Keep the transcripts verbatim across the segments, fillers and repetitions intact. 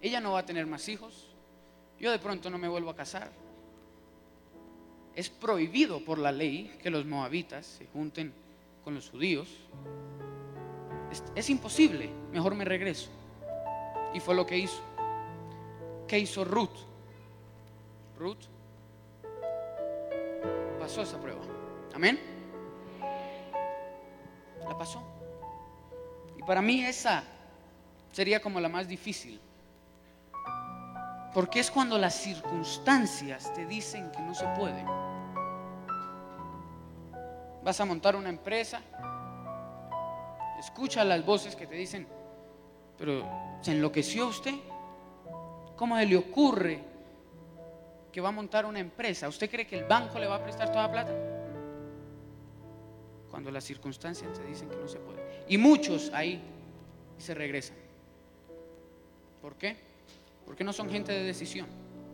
ella no va a tener más hijos, yo de pronto no me vuelvo a casar. Es prohibido por la ley que los moabitas se junten con los judíos. Es, es imposible, mejor me regreso. Y fue lo que hizo. ¿Qué hizo Ruth? Ruth pasó esa prueba. Amén. La pasó. Y para mí esa sería como la más difícil, porque es cuando las circunstancias te dicen que no se puede. Vas a montar una empresa, escucha las voces que te dicen: pero ¿se enloqueció usted? ¿Cómo se le ocurre que va a montar una empresa? ¿Usted cree que el banco le va a prestar toda la plata? Cuando las circunstancias te dicen que no se puede. Y muchos ahí se regresan. ¿Por qué? Porque no son gente de decisión.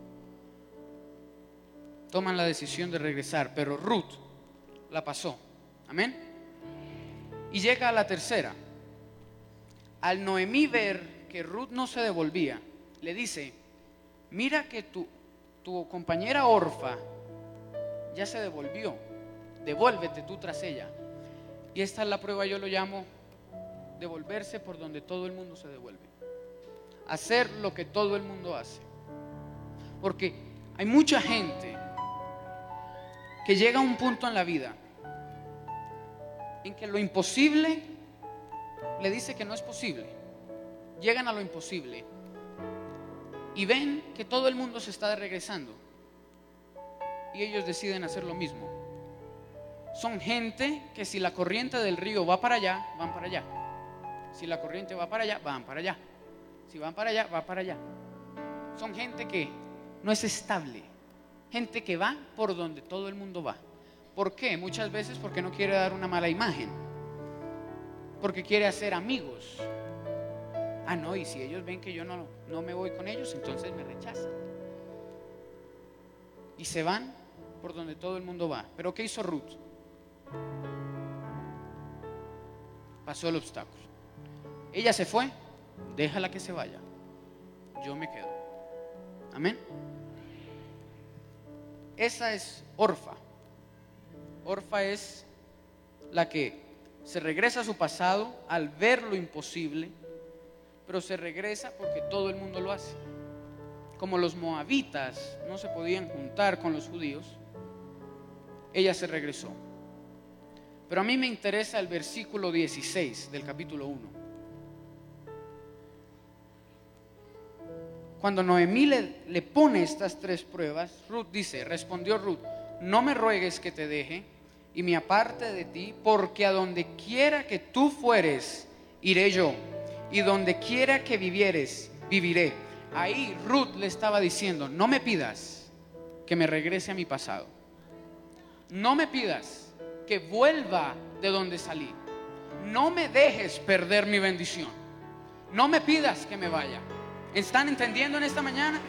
Toman la decisión de regresar. Pero Ruth la pasó. Amén. Y llega a la tercera. Al Noemí ver que Ruth no se devolvía, le dice: mira que tu, tu compañera Orfa ya se devolvió, devuélvete tú tras ella. Y esta es la prueba, yo lo llamo devolverse por donde todo el mundo se devuelve. Hacer lo que todo el mundo hace. Porque hay mucha gente que llega a un punto en la vida en que lo imposible le dice que no es posible. Llegan a lo imposible y ven que todo el mundo se está regresando y ellos deciden hacer lo mismo. Son gente que si la corriente del río va para allá, van para allá. Si la corriente va para allá, van para allá. Si van para allá, va para allá. Son gente que no es estable. Gente que va por donde todo el mundo va. ¿Por qué? Muchas veces porque no quiere dar una mala imagen. Porque quiere hacer amigos. Ah, no, y si ellos ven que yo no, no me voy con ellos, entonces me rechazan. Y se van por donde todo el mundo va. ¿Pero qué hizo Ruth? Pasó el obstáculo. Ella se fue, déjala que se vaya. Yo me quedo. Amén. Esa es Orfa. Orfa es la que se regresa a su pasado al ver lo imposible, pero se regresa porque todo el mundo lo hace. Como los moabitas no se podían juntar con los judíos, ella se regresó. Pero a mí me interesa el versículo dieciséis del capítulo uno. Cuando Noemí le, le pone estas tres pruebas, Ruth dice, respondió Ruth: no me ruegues que te deje y me aparte de ti, porque a donde quiera que tú fueres, iré yo, y donde quiera que vivieres, viviré. Ahí Ruth le estaba diciendo: no me pidas que me regrese a mi pasado. No me pidas que vuelva de donde salí. No me dejes perder mi bendición. No me pidas que me vaya. ¿Están entendiendo en esta mañana?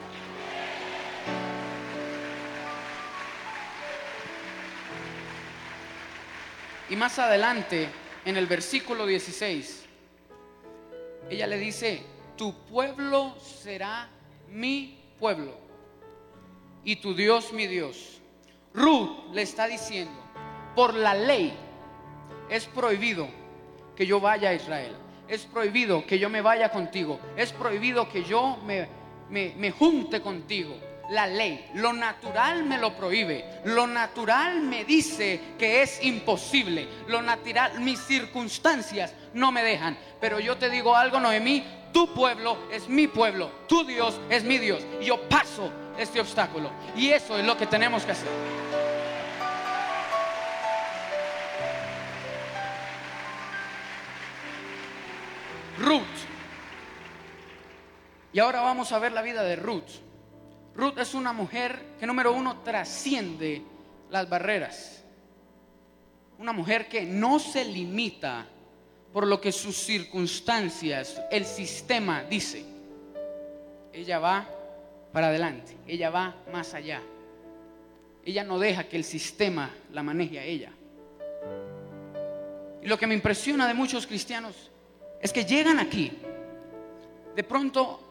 Y más adelante, en el versículo dieciséis, ella le dice: tu pueblo será mi pueblo y tu Dios mi Dios. Ruth le está diciendo: por la ley es prohibido que yo vaya a Israel. Es prohibido que yo me vaya contigo. Es prohibido que yo me, me, me junte contigo. La ley, lo natural me lo prohíbe. Lo natural me dice que es imposible. Lo natural, mis circunstancias no me dejan. Pero yo te digo algo, Noemí: tu pueblo es mi pueblo, tu Dios es mi Dios. Y yo paso este obstáculo. Y eso es lo que tenemos que hacer. Ruth. Y ahora vamos a ver la vida de Ruth. Ruth es una mujer que, número uno, trasciende las barreras. Una mujer que no se limita por lo que sus circunstancias, el sistema dice. Ella va para adelante, ella va más allá. Ella no deja que el sistema la maneje a ella. Y lo que me impresiona de muchos cristianos es que llegan aquí, de pronto